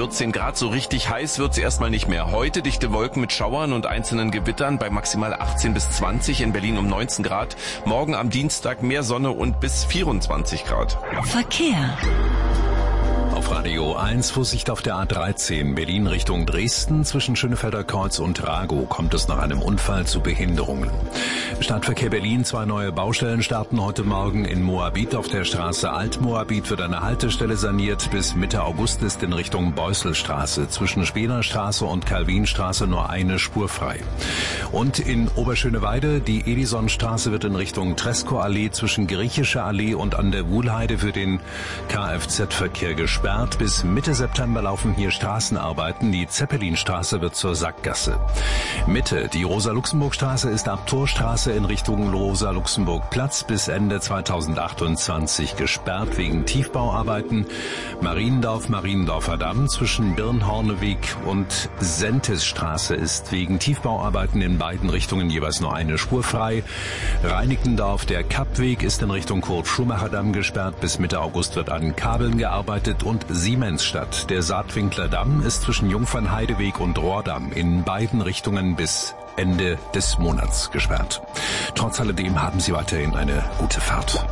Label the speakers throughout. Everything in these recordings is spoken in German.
Speaker 1: 14 Grad. So richtig heiß wird's erstmal nicht mehr. Heute dichte Wolken mit Schauern und einzelnen Gewittern bei maximal 18 bis 20, in Berlin um 19 Grad. Morgen am Dienstag mehr Sonne und bis 24 Grad.
Speaker 2: Verkehr.
Speaker 3: Auf Radio 1 Vorsicht auf der A13 Berlin Richtung Dresden. Zwischen Schönefelder Kreuz und Ragow kommt es nach einem Unfall zu Behinderungen. Stadtverkehr Berlin, 2 neue Baustellen starten heute Morgen. In Moabit auf der Straße Alt-Moabit wird eine Haltestelle saniert. Bis Mitte August ist in Richtung Beusselstraße zwischen Spenerstraße und Calvinstraße nur eine Spur frei. Und in Oberschöneweide, die Edisonstraße wird in Richtung Tresco-Allee zwischen Griechische Allee und an der Wuhlheide für den Kfz-Verkehr gesperrt. Bis Mitte September laufen hier Straßenarbeiten. Die Zeppelinstraße wird zur Sackgasse. Mitte, die Rosa-Luxemburg-Straße ist ab Torstraße in Richtung Rosa-Luxemburg-Platz bis Ende 2028 gesperrt wegen Tiefbauarbeiten. Mariendorfer Damm zwischen Birnhorneweg und Sentisstraße ist wegen Tiefbauarbeiten in beiden Richtungen jeweils nur eine Spur frei. Reinickendorf, der Kappweg ist in Richtung Kurt-Schumacher-Damm gesperrt. Bis Mitte August wird an Kabeln gearbeitet. Und Siemensstadt, der Saatwinkler Damm, ist zwischen Jungfernheideweg und Rohrdamm in beiden Richtungen bis Ende des Monats gesperrt. Trotz alledem haben Sie weiterhin eine gute Fahrt.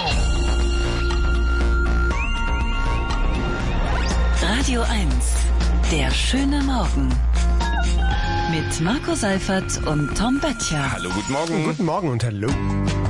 Speaker 2: Radio 1, der schöne Morgen. Mit Marco Seifert und Tom Böttcher.
Speaker 1: Hallo, guten Morgen.
Speaker 4: Guten Morgen und hallo.